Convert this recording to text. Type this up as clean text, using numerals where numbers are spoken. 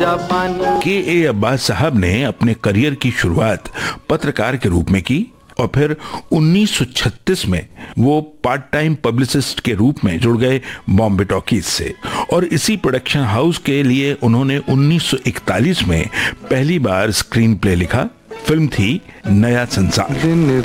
जापानी। के अब्बास साहब ने अपने करियर की शुरुआत पत्रकार के रूप में की और फिर 1936 में वो पार्ट टाइम पब्लिसिस्ट के रूप में जुड़ गए बॉम्बे टॉकीज से और इसी प्रोडक्शन हाउस के लिए उन्होंने 1941 में पहली बार स्क्रीन प्ले लिखा। फिल्म थी नया संसार।